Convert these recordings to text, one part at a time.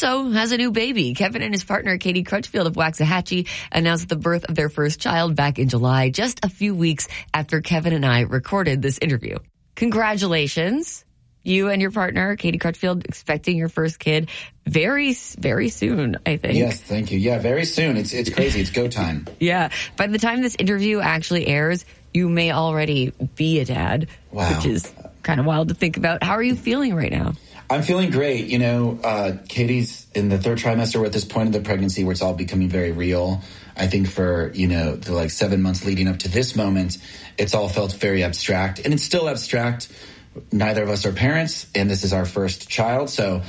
also has a new baby. Kevin and his partner, Katie Crutchfield of Waxahachie, announced the birth of their first child back in July, just a few weeks after Kevin and I recorded this interview. Congratulations. You and your partner, Katie Crutchfield, expecting your first kid very, very soon, I think. Yes, thank you. Yeah, very soon. It's crazy. It's go time. Yeah. By the time this interview actually airs, you may already be a dad, Wow. Which is kind of wild to think about. How are you feeling right now? I'm feeling great. You know, Katie's in the third trimester. We're at this point of the pregnancy where it's all becoming very real. I think for, the 7 months leading up to this moment, it's all felt very abstract. And it's still abstract. Neither of us are parents, and this is our first child. So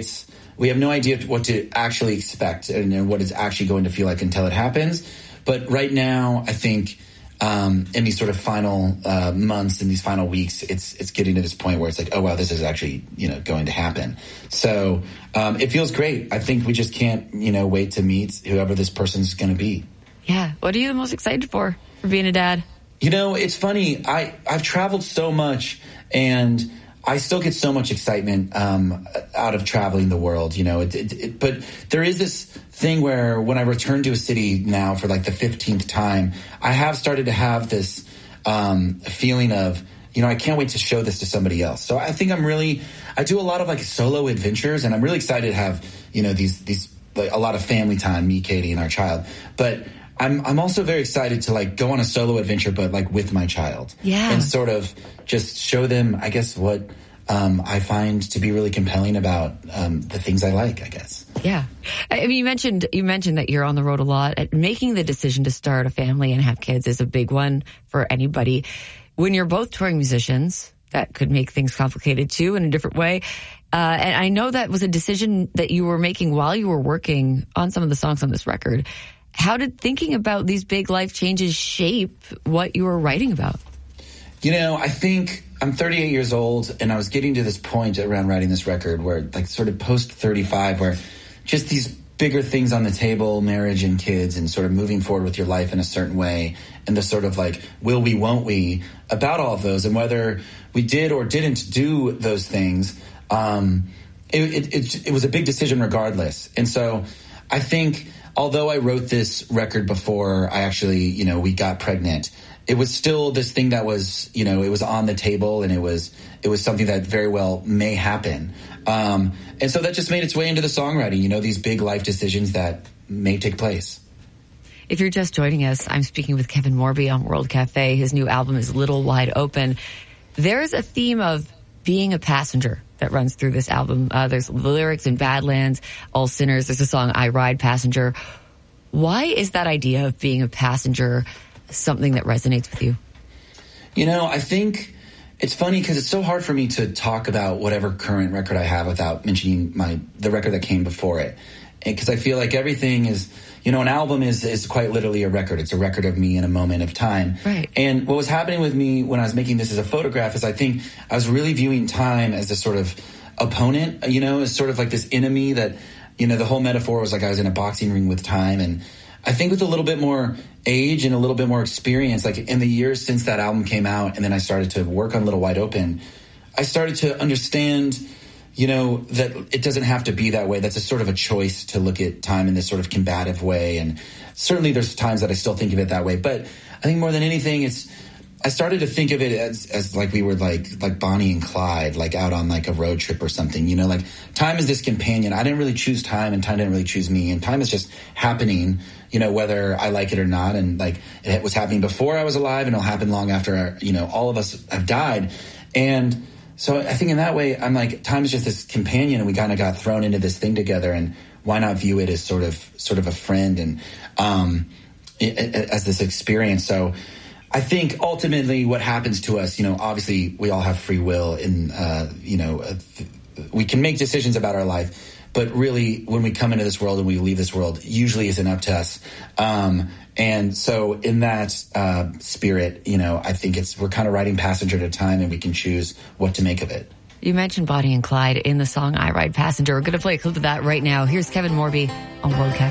we have no idea what to actually expect and what it's actually going to feel like until it happens. But right now, I think in these sort of final months, in these final weeks, it's getting to this point where it's like, oh, wow, this is actually, going to happen. So it feels great. I think we just can't, wait to meet whoever this person's going to be. Yeah. What are you the most excited for being a dad? It's funny. I've traveled so much, and I still get so much excitement out of traveling the world, but there is this thing where when I return to a city now for like the 15th time, I have started to have this feeling of, I can't wait to show this to somebody else. So I think I do a lot of like solo adventures, and I'm really excited to have, these like a lot of family time, me, Katie, and our child. But I'm also very excited to like go on a solo adventure, but like with my child. Yeah. And sort of just show them, I guess, what I find to be really compelling about the things I like, I guess. Yeah. I mean, you mentioned that you're on the road a lot. Making the decision to start a family and have kids is a big one for anybody. When you're both touring musicians, that could make things complicated too in a different way. And I know that was a decision that you were making while you were working on some of the songs on this record. How did thinking about these big life changes shape what you were writing about? I think I'm 38 years old, and I was getting to this point around writing this record where like sort of post 35, where just these bigger things on the table, marriage and kids, and sort of moving forward with your life in a certain way, and the sort of like, will we, won't we, about all of those, and whether we did or didn't do those things, it was a big decision regardless. And so I think, although I wrote this record before I actually, we got pregnant, it was still this thing that was, it was on the table, and it was something that very well may happen. And so that just made its way into the songwriting, these big life decisions that may take place. If you're just joining us, I'm speaking with Kevin Morby on World Cafe. His new album is Little Wide Open. There's a theme of being a passenger that runs through this album. There's lyrics in Badlands, All Sinners. There's a song, I Ride Passenger. Why is that idea of being a passenger something that resonates with you? I think it's funny because it's so hard for me to talk about whatever current record I have without mentioning the record that came before it. Because I feel like everything is, an album is quite literally a record. It's a record of me in a moment of time. Right. And what was happening with me when I was making this as a photograph is I think I was really viewing time as this sort of opponent, as sort of like this enemy that, the whole metaphor was like I was in a boxing ring with time. And I think with a little bit more age and a little bit more experience, like in the years since that album came out, and then I started to work on Little Wide Open, I started to understand, that it doesn't have to be that way. That's a sort of a choice to look at time in this sort of combative way. And certainly there's times that I still think of it that way. But I think more than anything, I started to think of it as like we were like Bonnie and Clyde, like out on like a road trip or something, like time is this companion. I didn't really choose time, and time didn't really choose me, and time is just happening, whether I like it or not. And like it was happening before I was alive, and it'll happen long after, all of us have died. And so I think in that way, I'm like, time is just this companion, and we kind of got thrown into this thing together, and why not view it as sort of a friend and as this experience. So I think ultimately what happens to us, obviously we all have free will, and, we can make decisions about our life, but really when we come into this world and we leave this world, usually isn't up to us. And so in that spirit, I think we're kind of riding passenger to time, and we can choose what to make of it. You mentioned Bonnie and Clyde in the song I Ride Passenger. We're going to play a clip of that right now. Here's Kevin Morby on World Cafe.